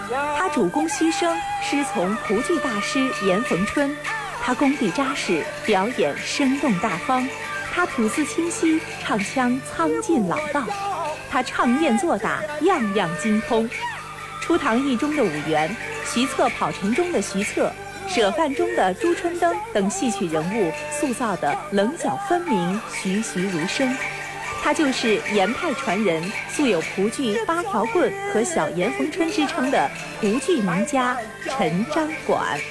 他主攻牺牲，师从蒲剧大师严逢春。他功底扎实，表演生动大方。他吐字清晰，唱腔苍劲老道。他唱念做打，样样精通。初唐义中的武元，徐策跑城中的徐策，舍饭中的朱春登等戏曲人物塑造的棱角分明，栩栩如生。他就是严派传人，素有蒲剧八条棍和小严逢春之称的蒲剧名家陈章馆。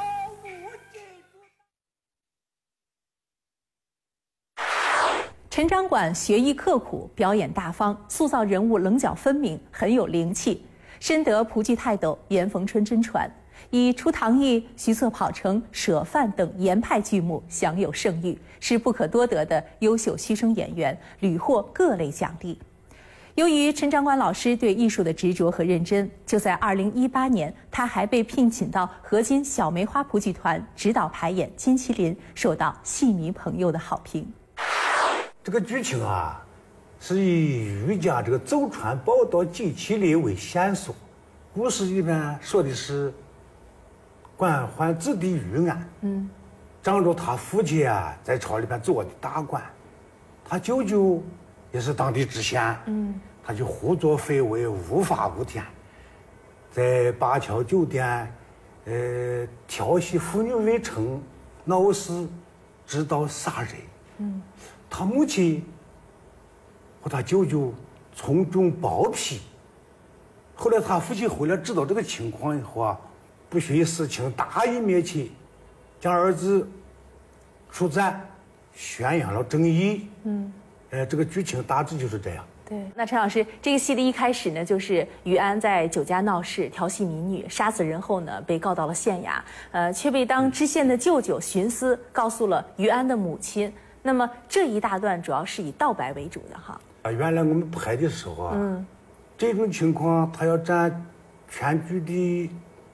陈章馆学艺刻苦，表演大方，塑造人物棱角分明，很有灵气，深得蒲剧泰斗严逢春真传，以初唐义、徐策跑城、舍饭等严派剧目享有盛誉，是不可多得的优秀虚声演员，屡获各类奖励。由于陈章馆老师对艺术的执着和认真，就在2018年，他还被聘请到河津小梅花蒲剧团指导排演《金麒麟》，受到戏迷朋友的好评。 这个剧情啊，是以渔家这个走船报道金麒麟为线索，故事里面说的是官宦子弟于安，仗着他父亲啊在朝里边做的大官，他舅舅也是当地知县，他就胡作非为，无法无天，在灞桥酒店，调戏妇女未成，闹事，直到杀人。他母亲和他舅舅从中包庇，后来他父亲回来知道这个情况以后啊，不徇私情，大义灭亲，将儿子处斩，宣扬了正义。这个剧情大致就是这样。 对，那陈老师，这个戏的一开始呢，就是于安在酒家闹事，调戏民女，杀死人后呢，被告到了县衙，却被当知县的舅舅徇私告诉了于安的母亲。那么这一大段主要是以道白为主的哈。 原来我们拍的时候啊，这种情况他要占全剧的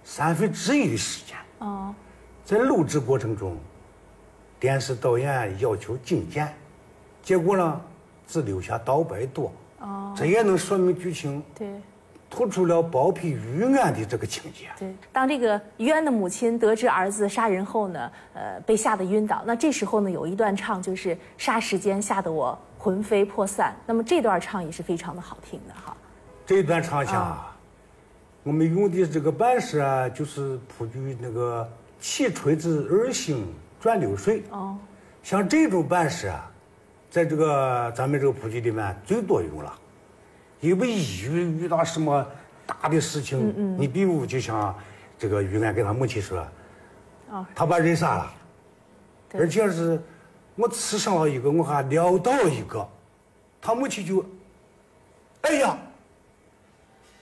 1/3的时间。在录制过程中，电视导演要求精简，结果呢，只留下道白多。这也能说明剧情。对。突出了包庇于安的这个情节。 对，当这个于安的母亲得知儿子杀人后呢，被吓得晕倒。那这时候呢，有一段唱就是“霎时间吓得我魂飞魄散”。那么这段唱也是非常的好听的哈。 这一段唱腔啊，我们用的这个版式啊，就是蒲剧那个起锤子二星转流水。像这种版式啊，在这个咱们这个蒲剧里面最多用了。因为遇到什么大的事情，你比如就像这个于安跟他母亲说，他把人杀了，而且是我刺伤了一个，我还撂倒一个，他母亲就，哎呀，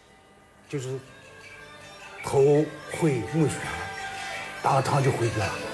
就是头回目眩，当场就回绝了。